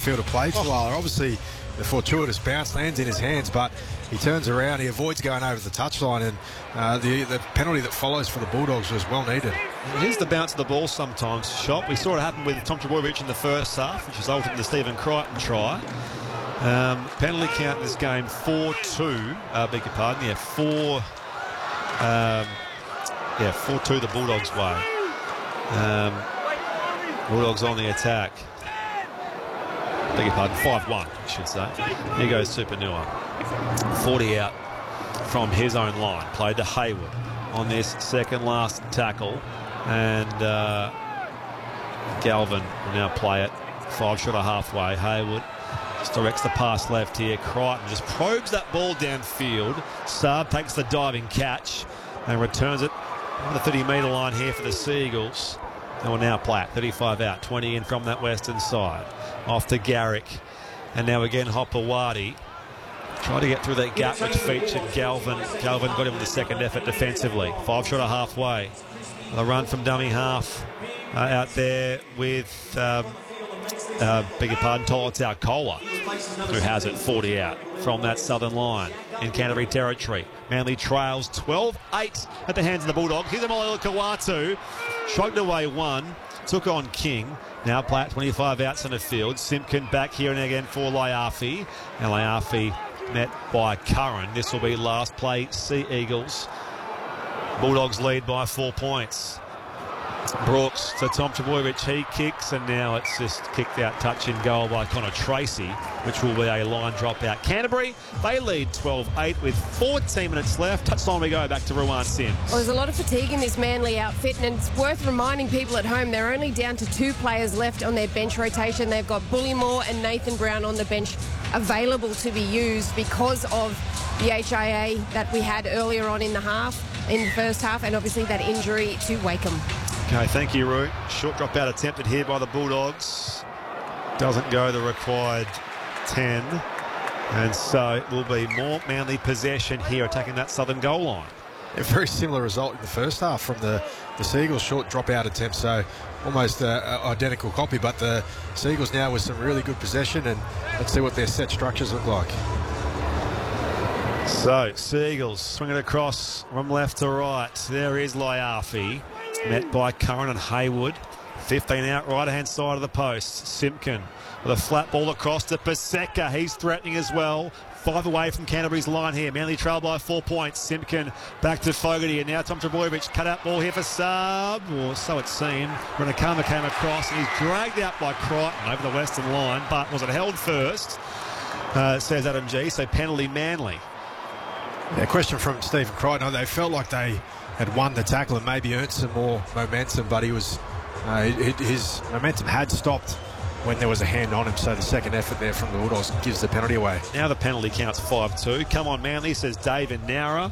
field of play for Wala. Obviously, the fortuitous bounce lands in his hands, but he turns around, he avoids going over the touchline, and the penalty that follows for the Bulldogs was well needed. It is the bounce of the ball sometimes, Shop. We saw it happen with Tom Trbojevic in the first half, which resulted in the Stephen Crichton try. Penalty count in this game 4-2. Beg your pardon. Yeah, 4-2 the Bulldogs' way. Bulldogs on the attack. Beg your pardon, 5-1, I should say. Here goes Tupouniua. 40 out from his own line. Played to Hayward on this second last tackle. And Galvin will now play it. 5 short of halfway. Hayward just directs the pass left here. Crichton just probes that ball downfield. Saab takes the diving catch and returns it on the 30-metre line here for the Seagulls. They will now play it. 35 out, 20 in from that western side. Off to Garrick. And now again Hopewadi. Trying to get through that gap which featured Galvin. Galvin got him in the second effort defensively. 5 short of halfway. The run from dummy half out there with, beg your pardon, Tolotau Kola, who has it 40 out from that southern line in Canterbury territory. Manly trails 12-8 at the hands of the Bulldogs. Here's a Malila Kawatu. Shrugged away one. Took on King. Now play at 25 out centre field. Simpkin back here and again for Laiafi. And Laiafi met by Curran. This will be last play, Sea Eagles. Bulldogs lead by 4 points. Brooks to Tom Trbojevic. He kicks, and now it's just kicked out touch in goal by Connor Tracy, which will be a line drop out. Canterbury, they lead 12-8 with 14 minutes left. Touchline we go back to Ruan Sims. Well, there's a lot of fatigue in this Manly outfit, and it's worth reminding people at home they're only down to 2 players left on their bench rotation. They've got Bullymore and Nathan Brown on the bench available to be used because of the HIA that we had earlier on in the first half, and obviously that injury to Wakeham. Okay, thank you, Roo. Short drop out attempted here by the Bulldogs. Doesn't go the required 10. And so it will be more Manly possession here, attacking that southern goal line. A very similar result in the first half from the Seagulls short drop out attempt, so almost identical copy, but the Seagulls now with some really good possession, and let's see what their set structures look like. So Seagulls swing it across from left to right. There is Laiafi, met by Curran and Hayward. 15 out, right-hand side of the post. Simpkin with a flat ball across to Paseka. He's threatening as well. 5 away from Canterbury's line here. Manly trail by 4 points. Simpkin back to Fogarty, and now Tom Trbojevic. Cut out ball here for Saab, or so it seemed. Ranakama came across, and he's dragged out by Crichton over the western line, but was it held first? Says Adam G. So penalty Manly. Yeah, question from Stephen Crichton. They felt like they had won the tackle and maybe earned some more momentum, but his momentum had stopped when there was a hand on him, so the second effort there from the Bulldogs gives the penalty away. Now the penalty counts 5-2. Come on, Manly, says David Nowra.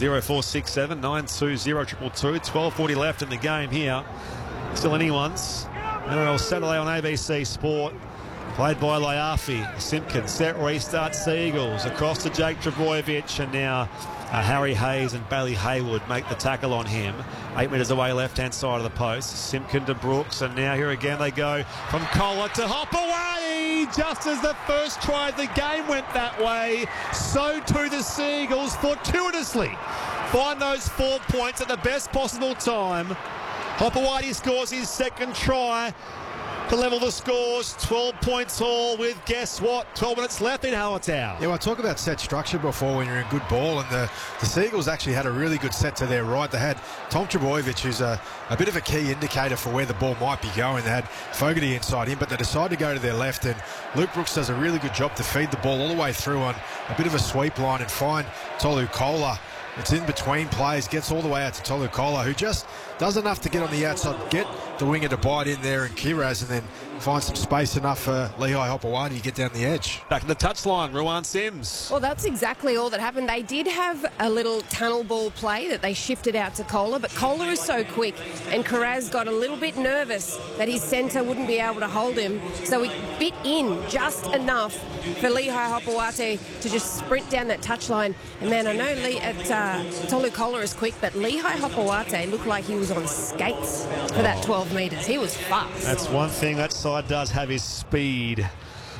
0467 920 222. 12:40 left in the game here. Still anyone's. NRL Saturday on ABC Sport. Played by Laiafi. Simpkin set restart Seagulls across to Jake Trbojevic, and now Harry Hayes and Bailey Hayward make the tackle on him. 8 metres away, left-hand side of the post. Simpkin to Brooks, and now here again they go from Collar to Hopewadi. Just as the first try of the game went that way, so too the Seagulls fortuitously find those 4 points at the best possible time. Hopewadi scores his second try to level the scores. 12 points all with, guess what, 12 minutes left in Hallertau. Yeah, well, I talk about set structure before when you're in good ball, and the Seagulls actually had a really good set to their right. They had Tom Trbojevic, who's a bit of a key indicator for where the ball might be going. They had Fogarty inside him, but they decided to go to their left, and Luke Brooks does a really good job to feed the ball all the way through on a bit of a sweep line and find Tolu Kola. It's in between plays, gets all the way out to Tolu Kola, who just does enough to get on the outside, get the winger to bite in there, and Kiraz, and then find some space enough for Lehigh Hopewadi to get down the edge. Back to the touchline, Ruan Sims. Well, that's exactly all that happened. They did have a little tunnel ball play that they shifted out to Kola, but Kola is so quick, and Kiraz got a little bit nervous that his centre wouldn't be able to hold him, so he bit in just enough for Lehigh Hopewadi to just sprint down that touchline. And man, I know Tolu Kola is quick, but Lehigh Hopewadi looked like he was on skates for that 12 metres. He was fast. That's one thing that side does have, is speed.